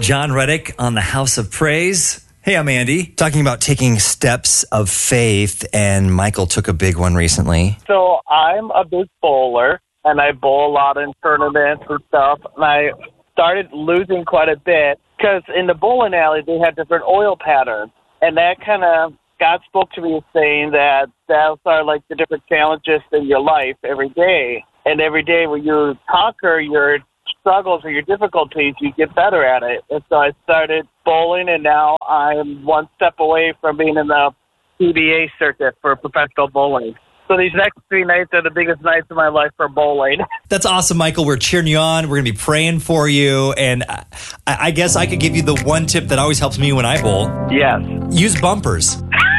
John Reddick on the House of Praise. Hey, I'm Andy. Talking about taking steps of faith, and Michael took a big one recently. So I'm a big bowler, and I bowl a lot in tournaments and stuff, and I started losing quite a bit because in the bowling alley, they had different oil patterns, and that kind of, God spoke to me saying that those are like the different challenges in your life every day, and every day when you conquer your struggles or your difficulties, you get better at it. And so I started bowling, and now I'm one step away from being in the PBA circuit for professional bowling. So these next 3 nights are the biggest nights of my life for bowling. That's awesome, Michael. We're cheering you on. We're going to be praying for you. And I guess I could give you the one tip that always helps me when I bowl. Yes. Use bumpers.